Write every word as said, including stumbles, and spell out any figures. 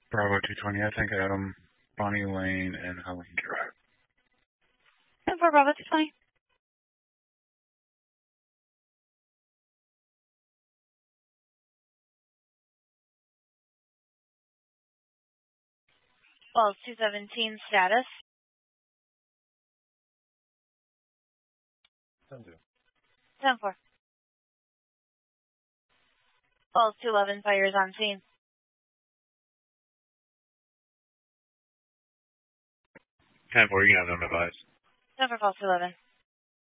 Bravo two twenty, I think Adam, Bonnie Lane, and Helene Drive. ten four Bravo two twenty. Falls two seventeen status. ten two. ten four. Falls two eleven fires on scene. ten four, you can have them advised. ten four Falls two eleven.